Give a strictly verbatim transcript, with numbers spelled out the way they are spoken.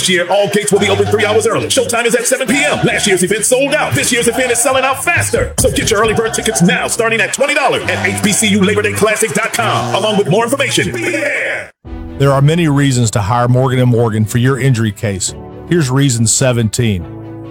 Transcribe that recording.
This year, all gates will be open three hours early. Showtime is at seven p.m. Last year's event sold out. This year's event is selling out faster. So get your early bird tickets now, starting at twenty dollars at H B C U Labor Day Classic dot com, along with more information. Be there. There are many reasons to hire Morgan and Morgan for your injury case. Here's reason seventeen.